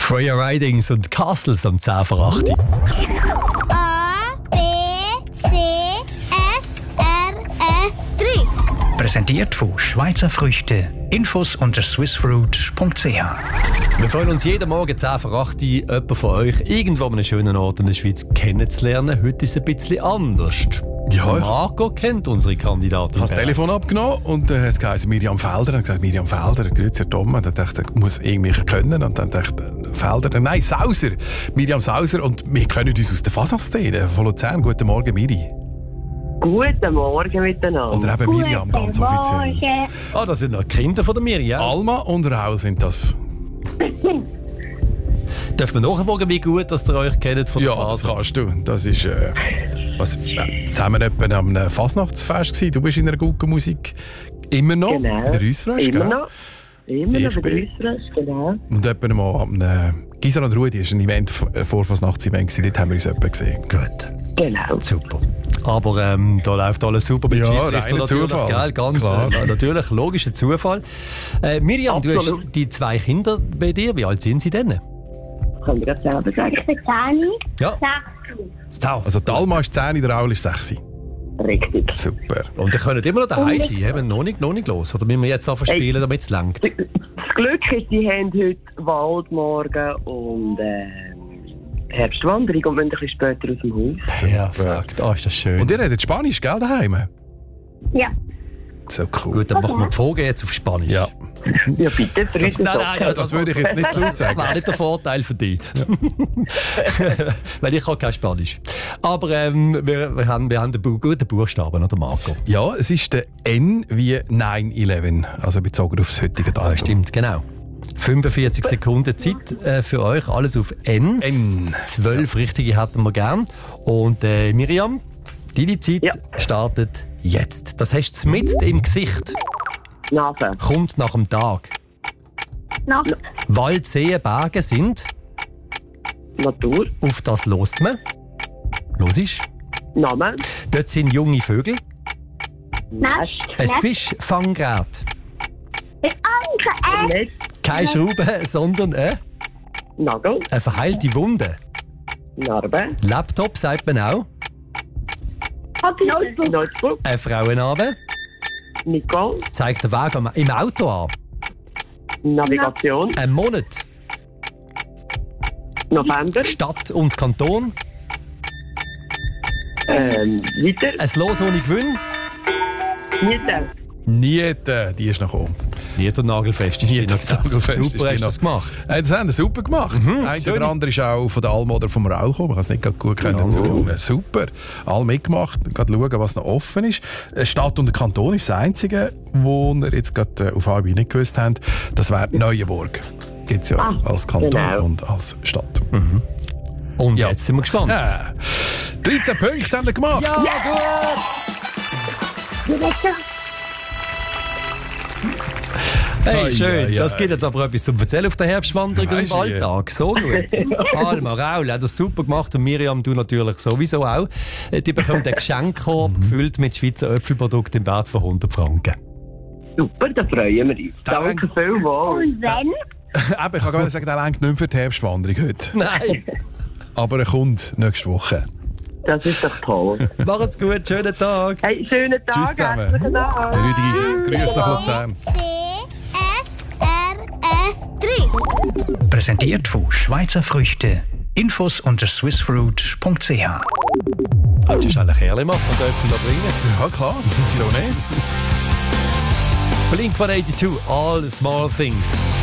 Freya Ridings und Castles am 10 vor 8. A, B, C, F, R, F, 3. Präsentiert von Schweizer Früchte. Infos unter swissfruit.ch. Wir freuen uns jeden Morgen 10 vor 8 jemanden von euch irgendwo an einem schönen Ort in der Schweiz kennenzulernen. Heute ist es ein bisschen anders. Ja, Marco kennt unsere Kandidatin. Ich habe das Telefon abgenommen und es geheißen Miriam Felder. Und gesagt, Miriam Felder, grüezi Herr Thomas. Dann dachte ich, muss irgendwie können. Und dann dachte ich, Felder, nein, Sauser. Miriam Sauser. Und wir kennen uns aus der Fasnachtsszene von Luzern. Guten Morgen, Miri. Guten Morgen miteinander. Oder eben Miriam, ganz offiziell. Ah, das sind noch Kinder von der Miriam. Alma und Raul sind das. Dürfen wir nachfragen, wie gut dass ihr euch kennt von der Ja, das Phase? kannst du. Das ist zusammen etwa am Fasnachtsfest gewesen. Du bist in einer guten Musik immer noch. Genau. In der Reusfresh, Immer gell? noch. Immer Ich noch bei bin- der Reusfresh, genau. Und etwa mal am Gisela und Rudi ist ein Event vor Fasnachtsevent gewesen. Dort haben wir uns etwa gesehen. Gut, Genau. super. Aber da läuft alles super mit Ja, Schiedsrichter reiner natürlich, Zufall. gell? Ganz Klar. natürlich, logischer Zufall. Miriam, du Absolut. hast die 2 Kinder bei dir. Wie alt sind sie denn? Kann ich das selber sagen? Ich bin 10. Ja. 6. Also die Alma ist 10, der Raul ist 6. Richtig. Super. Und die können immer noch daheim sein, haben noch nicht los. Oder müssen wir jetzt anfangen spielen, damit es langt? Das Glück ist, die haben heute Waldmorgen und Herbstwanderung und müssen ein bisschen später aus dem Haus. Perfekt. Ah, ist das schön. Und ihr redet Spanisch, gell, daheim? Ja. So cool. Gut, dann machen wir die Frage jetzt auf Spanisch. Ja. Ja, bitte, Nein, Das würde ich jetzt nicht laut Das sagen. wäre nicht der Vorteil für dich. Weil ich kann kein Spanisch. Aber wir haben den guten Buchstaben, oder Marco? Ja, es ist der N wie 9/11, also bezogen auf das heutige Datum. Stimmt, genau. 45 Sekunden Zeit für euch, alles auf N. N. 12 richtige hätten wir gern. Und Miriam, deine Zeit Ja. startet jetzt. Das hast du mitten im Gesicht. Nase. Kommt nach dem Tag. Nacht. Wald, Seen, Berge sind. Natur. Auf das lost man. Logisch. Name. Dort sind junge Vögel. Nest. Ein Fischfanggerät. Mit Anker. Netz. Keine Schraube, sondern Nagel. eine verheilte Wunde. Narbe. Laptop sagt man auch. Notebook. Notebook. Ein Frauenname Nicole. zeigt den Weg im Auto an. Navigation. Ein Monat. November. Stadt und Kanton. Weiter. Ein Los ohne Gewinn. Miete. Niete, die ist noch oben. Niedernagelfest ist Niedernagelfest ist Super, die hast du noch. das gemacht. Das haben sie super gemacht. Ein schön. oder andere ist auch von der Alma oder vom Raul gekommen. Ich habe es nicht gut können. Super. Alle mitgemacht. Gerade schauen, was noch offen ist. Stadt und Kanton ist das Einzige, wo wir jetzt gerade auf Albi nicht gewusst haben. Das wäre Neuenburg. Gibt es ja als Kanton genau. und als Stadt. Und Ja. jetzt sind wir gespannt. Ja. 13 Punkte haben wir gemacht. Ja, gut! Hey, Ai, schön. ai, Das ai. gibt jetzt aber etwas zum Erzählen auf der Herbstwanderung und im Weisst du, Alltag. So gut. Alma, Raul hat das super gemacht und Miriam, du natürlich sowieso auch. Die bekommen einen Geschenkkorb gefüllt mit Schweizer Äpfelprodukten im Wert von 100 Franken. Super, da freuen wir uns. Danke vielmals. Und wenn? Eben, ich kann gar nicht sagen, der reicht nicht mehr für die Herbstwanderung heute. Nein. Aber er kommt nächste Woche. Das ist doch toll. Macht's gut, schönen Tag. Hey, schönen Tag. Tschüss zusammen. Herzlichen Dank. Rüdi, grüß nach Luzern. C, F, R, F, 3. Präsentiert von Schweizer Früchte. Infos unter swissfruit.ch. Könntest du eigentlich Kerle machen und Äpfel da bringen? Ja, klar. Wieso nicht? Blink-182, All the Small Things.